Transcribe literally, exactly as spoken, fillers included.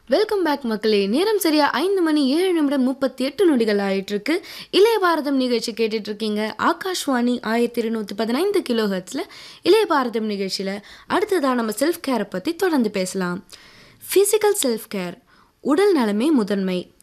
Welcome back மக்களே. நேரம் சரியா ஐந்து மணி ஏழு நிமிடம் முப்பத்தி எட்டு நொடிகள் ஆயிட்டிருக்கு. இளைய பாரதம் நிகழ்ச்சி கேட்டுட்டு இருக்கீங்க. ஆகாஷ்வாணி ஆயிரத்தி இருநூத்தி பதினைந்து கிலோ ஹெர்ட்ஸில் இளைய பாரதம் நிகழ்ச்சியில் அடுத்ததாக நம்ம செல்ஃப் கேரை பற்றி தொடர்ந்து பேசலாம். ஃபிசிக்கல் செல்ஃப் கேர், உடல் நலமே முதன்மை.